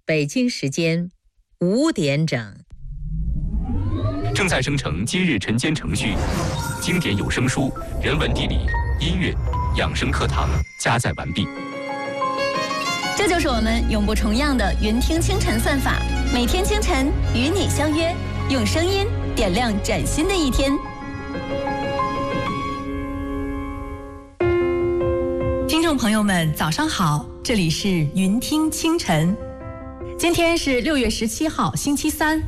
北京时间5点整。 正在生成今日晨间程序，经典有声书、人文地理、音乐、养生课堂加载完毕。 这就是我们永不重样的云听清晨算法，每天清晨与你相约，用声音点亮崭新的一天。 听众朋友们，早上好，这里是云听清晨。今天是6月17号，星期三。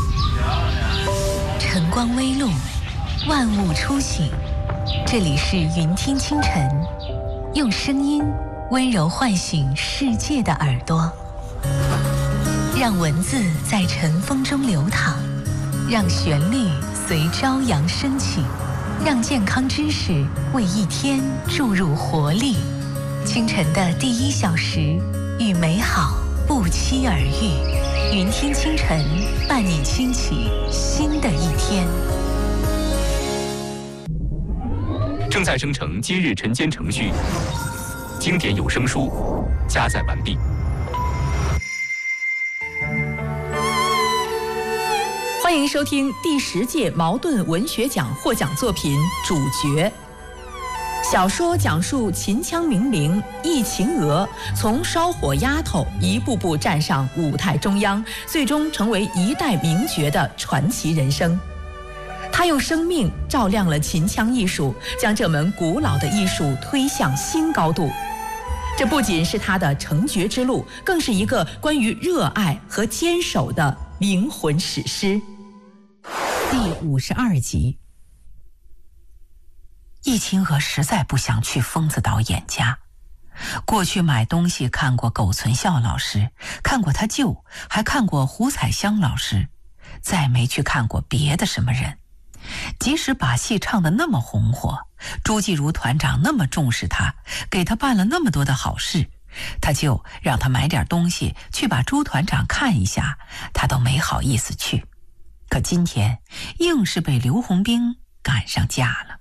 晨光微露，万物初醒，这里是云听清晨，用声音温柔唤醒世界的耳朵，让文字在晨风中流淌，让旋律随朝阳升起，让健康知识为一天注入活力。清晨的第1小时，与美好不期而遇。云听清晨，伴你轻启新的一天。 正在生成今日晨间程序，经典有声书加载完毕。 欢迎收听第10届茅盾文学奖获奖作品《主角》。小说讲述秦腔名伶易秦娥从烧火丫头一步步站上舞台中央，最终成为一代名角的传奇人生。她用生命照亮了秦腔艺术，将这门古老的艺术推向新高度。这不仅是她的成角之路，更是一个关于热爱和坚守的灵魂史诗。 第52集。易秦娥实在不想去疯子导演家。过去买东西看过苟存孝老师，看过他舅，还看过胡彩香老师，再没去看过别的什么人。即使把戏唱得那么红火，朱继如团长那么重视他，给他办了那么多的好事，他就让他买点东西去把朱团长看一下，他都没好意思去。可今天硬是被刘洪兵赶上架了。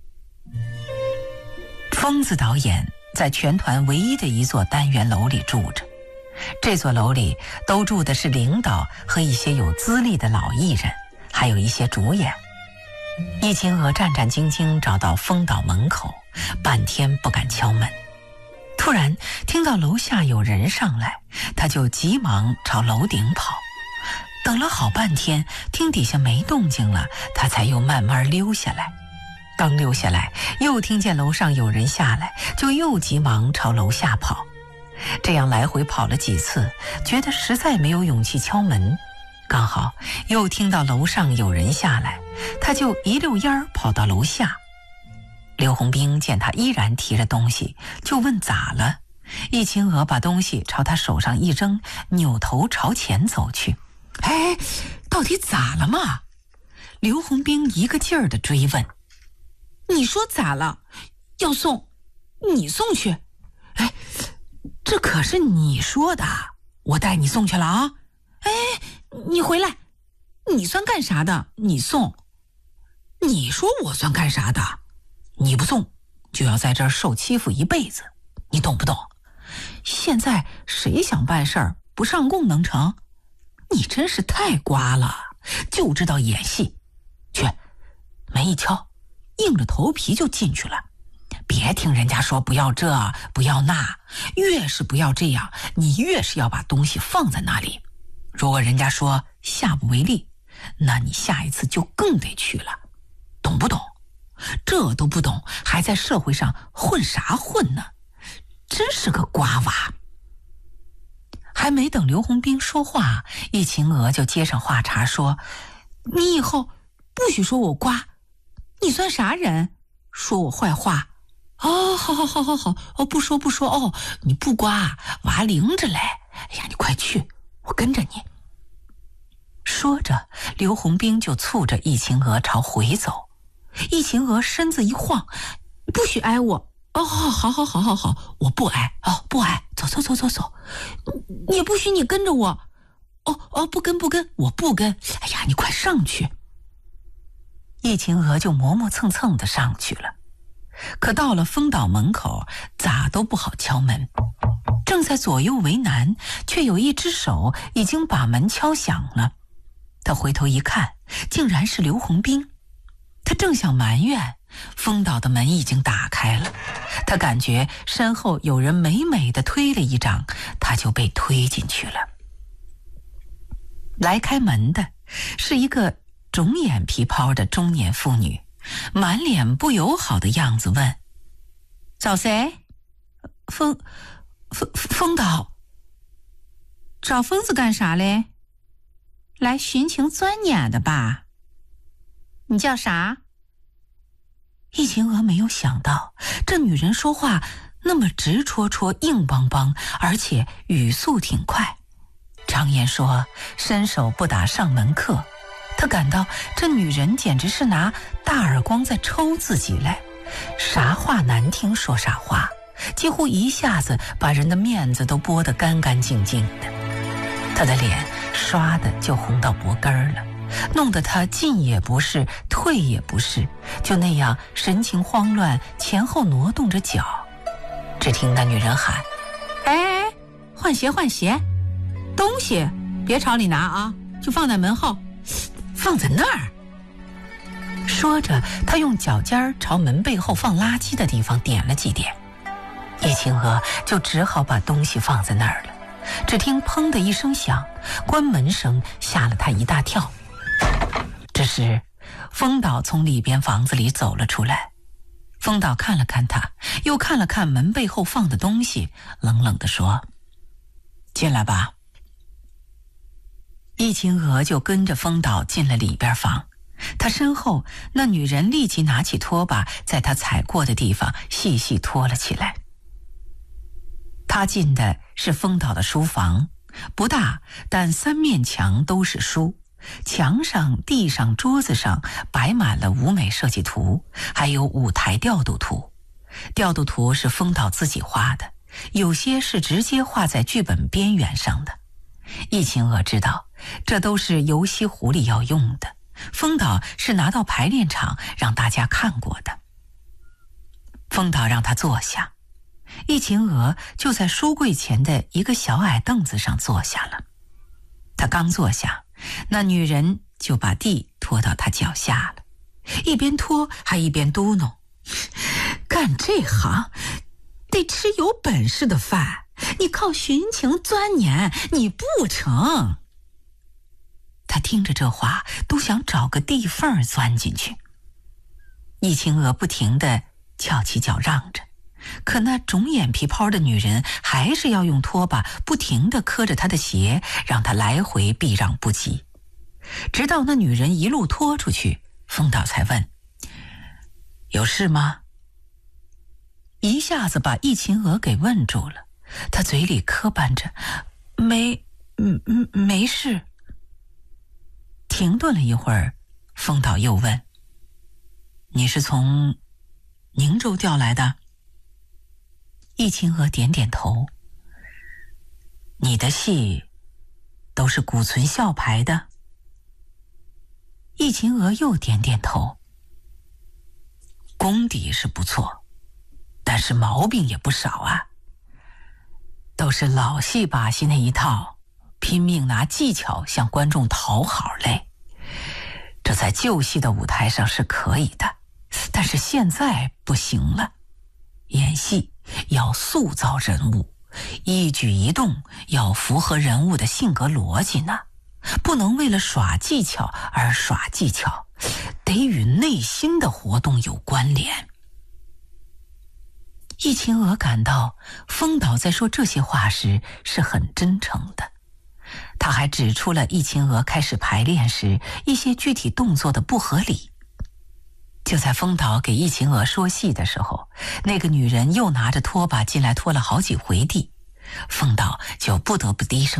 疯子导演在全团唯一的一座单元楼里住着，这座楼里都住的是领导和一些有资历的老艺人，还有一些主演。易秦娥战战兢兢找到疯导门口，半天不敢敲门。突然听到楼下有人上来，他就急忙朝楼顶跑。等了好半天，听底下没动静了，他才又慢慢溜下来。刚溜下来，又听见楼上有人下来，就又急忙朝楼下跑。这样来回跑了几次，觉得实在没有勇气敲门。刚好又听到楼上有人下来，他就一溜烟儿跑到楼下。刘洪兵见他依然提着东西，就问咋了。易秦娥把东西朝他手上一扔，扭头朝前走去。哎，到底咋了嘛？刘洪兵一个劲儿地追问。 你说咋了？要送，你送去。 哎，这可是你说的，我带你送去了啊。 哎，你回来，你算干啥的？你送。 你说我算干啥的？你不送就要在这儿受欺负一辈子，你懂不懂？现在谁想办事儿不上供能成？你真是太瓜了，就知道演戏。去，门一敲，硬着头皮就进去了。别听人家说不要这不要那，越是不要这样，你越是要把东西放在那里。如果人家说下不为例，那你下一次就更得去了，懂不懂？这都不懂，还在社会上混啥混呢？真是个瓜娃。还没等刘洪兵说话，易秦娥就接上话茬说： 你以后不许说我瓜，你算啥人？说我坏话？ 哦，好，哦，不说哦，你不瓜，娃灵着嘞。哎呀，你快去，我跟着你。说着，刘洪兵就簇着易秦娥朝回走。易秦娥身子一晃， 不许挨我。 哦，好，我不挨，哦，不挨，走。 也不许你跟着我。 哦，不跟，我不跟。哎呀，你快上去。易秦娥就磨磨蹭蹭地上去了。可到了丰岛门口，咋都不好敲门。 正在左右为难，却有一只手已经把门敲响了。他回头一看，竟然是刘洪斌。他正想埋怨，风岛的门已经打开了。他感觉身后有人美美地推了一掌，他就被推进去了。来开门的是一个肿眼皮泡的中年妇女，满脸不友好的样子问：找谁？风岛。 找疯子干啥嘞？来寻情钻眼的吧？你叫啥？ 易秦娥没有想到这女人说话那么直戳戳硬邦邦，而且语速挺快。常言说伸手不打上门客，她感到这女人简直是拿大耳光在抽自己来，啥话难听说啥话，几乎一下子把人的面子都剥得干干净净的。她的脸刷的就红到脖根了，弄得她进也不是，退也不是，就那样神情慌乱，前后挪动着脚。只听那女人喊： 哎，换鞋换鞋，东西别朝里拿啊，就放在门后。 放在那儿。说着，她用脚尖朝门背后放垃圾的地方点了几点，易秦娥就只好把东西放在那儿了。只听砰的一声响，关门声吓了她一大跳。这时风岛从里边房子里走了出来。风岛看了看他，又看了看门背后放的东西，冷冷地说：进来吧。易秦娥就跟着风岛进了里边房。他身后那女人立即拿起拖把，在他踩过的地方细细拖了起来。他进的是风岛的书房，不大，但三面墙都是书，墙上、地上、桌子上摆满了舞美设计图，还有舞台调度图。调度图是风岛自己画的，有些是直接画在剧本边缘上的。易秦娥知道这都是游戏湖里要用的，风岛是拿到排练场让大家看过的。风岛让他坐下，易秦娥就在书柜前的一个小矮凳子上坐下了。他刚坐下，那女人就把地拖到他脚下了，一边拖还一边嘟哝：干这行得吃有本事的饭，你靠寻情钻研你不成。他听着这话都想找个地缝钻进去。易秦娥不停地翘起脚让着，可那肿眼皮泡的女人还是要用拖把不停地磕着她的鞋，让她来回避让不及。直到那女人一路拖出去，风岛才问：有事吗？一下子把易秦娥给问住了，她嘴里磕绊着：没事。停顿了一会儿，风岛又问：你是从宁州调来的？易秦娥点点头。你的戏都是古存校排的？易秦娥又点点头。功底是不错，但是毛病也不少啊。都是老戏把戏那一套，拼命拿技巧向观众讨好嘞。这在旧戏的舞台上是可以的，但是现在不行了。演戏要塑造人物，一举一动要符合人物的性格逻辑呢，不能为了耍技巧而耍技巧，得与内心的活动有关联。易秦娥感到风岛在说这些话时是很真诚的。他还指出了易秦娥开始排练时一些具体动作的不合理。就在风岛给易秦娥说戏的时候，那个女人又拿着拖把进来拖了好几回地，风岛就不得不低声